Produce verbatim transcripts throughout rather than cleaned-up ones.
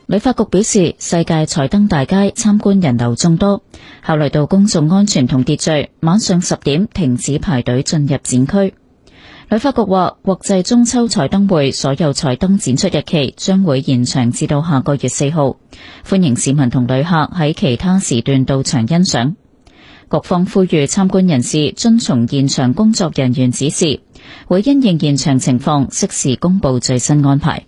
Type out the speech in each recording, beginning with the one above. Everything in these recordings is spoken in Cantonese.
旅發局表示，世界彩燈大街參觀人流眾多，考慮到公眾安全同秩序，晚上十點停止排隊進入展區。旅發局話，國際中秋彩燈會所有彩燈展出日期將會延長至到下個月四號，歡迎市民同旅客喺其他時段到場欣賞。局方呼籲參觀人士遵從現場工作人員指示，會因應現場情況適時公佈最新安排。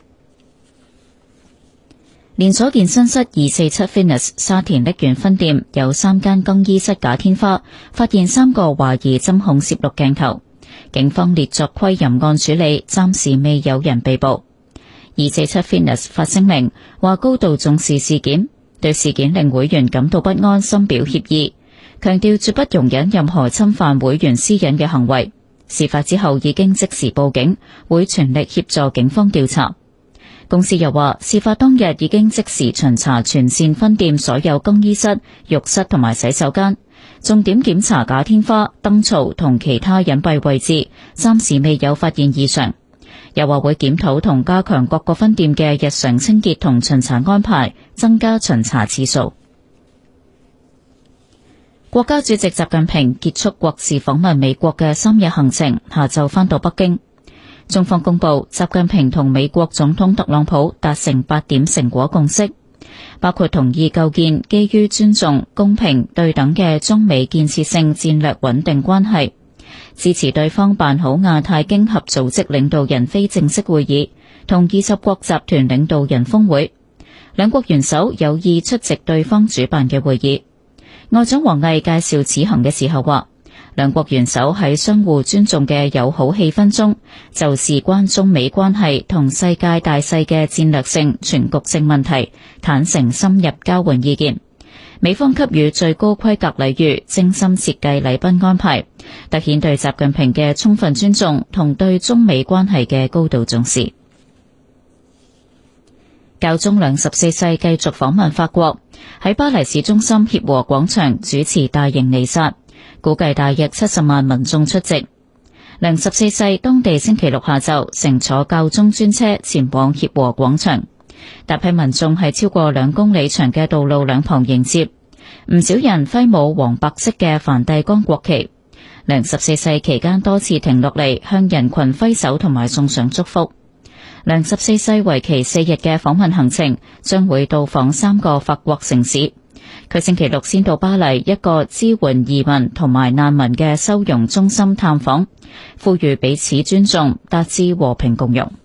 連鎖健身室二四七 Fitness 沙田瀝源分店有三間更衣室假天花，發現三個懷疑針孔攝錄鏡頭，警方列作窺淫案處理，暫時未有人被捕。二四七 Fitness 發聲明話高度重視事件，對事件令會員感到不安，深表歉意，強調絕不容忍任何侵犯會員私隱嘅行為。事發之後已經即時報警，會全力協助警方調查。公司又話，事發當日已經即時巡查全線分店所有更衣室、浴室同埋洗手間，重點檢查假天花、燈槽同其他隱蔽位置，暫時未有發現異常。又話會檢討同加強各個分店嘅日常清潔同巡查安排，增加巡查次數。國家主席習近平結束國事訪問美國嘅三日行程，下晝返到北京。中方公布，習近平同美國總統特朗普達成八點成果共識，包括同意構建基於尊重、公平、對等嘅中美建設性戰略穩定關係，支持對方辦好亞太經合組織領導人非正式會議同二十國集團領導人峰會。兩國元首有意出席對方主辦嘅會議。外長王毅介紹此行嘅時候話，兩國元首喺相互尊重嘅友好氣氛中，就事關中美關係同世界大勢嘅戰略性、全局性問題，坦誠深入交換意見。美方給予最高規格禮遇，精心設計禮賓安排，凸顯對習近平嘅充分尊重同對中美關係嘅高度重視。教宗良十四世繼續訪問法國，喺巴黎市中心協和廣場主持大型彌撒，估計大約七十萬民眾出席。良十四世當地星期六下晝乘坐教宗專車前往協和廣場，大批民眾喺超過兩公里長嘅道路兩旁迎接，唔少人揮舞黃白色嘅梵蒂岡國旗。良十四世期間多次停落嚟向人群揮手同埋送上祝福。良十四世為期四日嘅訪問行程將會到訪三個法國城市。佢星期六先到巴黎一個支援移民同埋難民嘅收容中心探訪，呼籲彼此尊重，達至和平共融。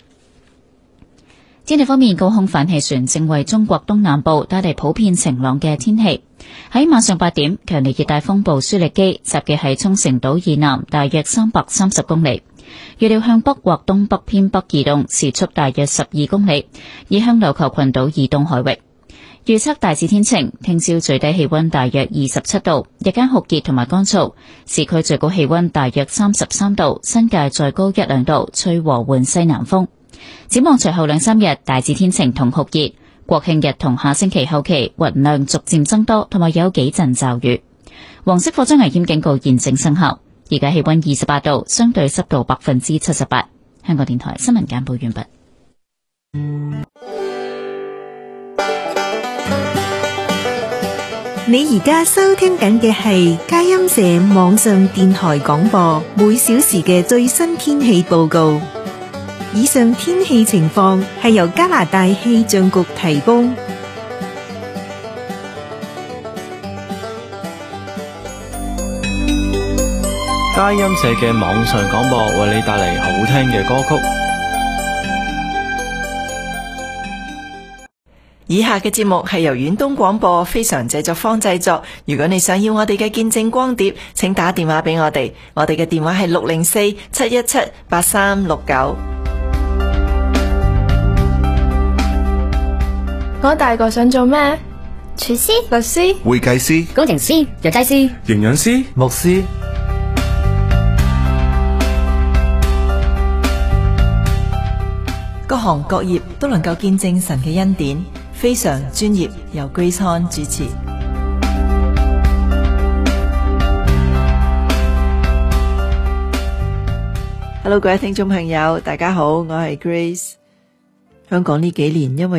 天氣方面，高空反氣旋正為中國東南部帶嚟普遍晴朗嘅天氣。喺晚上八點，強烈熱帶風暴舒力基集結喺沖繩島以南大約三百三十公里，預料向北或東北偏北移動，時速大約十二公里，以向琉球群島以東海域。預測大致天晴，聽朝最低氣溫大約二十七度，日間酷熱同埋乾燥，市區最高氣溫大約三十三度，新界再高一兩度，吹和緩西南風。展望隨後兩三日大致天晴同酷熱，國慶日同下星期後期雲量逐漸增多，同埋有幾陣驟雨。黃色火災危險警告現正生效。而家氣溫二十八度，相對濕度百分之七十八。香港電台新聞簡報完畢。 你而家收聽緊嘅係佳音社網上電台廣播，每小時嘅最新天氣報告。以上天氣情況係由加拿大氣象局提供。 佳音社嘅網上廣播為你帶嚟好聽嘅歌曲。 以下嘅節目係由遠東廣播非常製作方製作。如果你想要我哋嘅見證光碟，請打電話俾我哋，我哋嘅電話係六零四七一七八三六九。 我大個想做咩？廚師、律師、 會計師、 工程師、藥劑師、 營養師、牧師。 各行各業都能夠見證神嘅恩典，非常專業，由 Grace Han 主持。Hello， 各位聽眾朋友，大家好，我係 Grace。香港呢幾年因為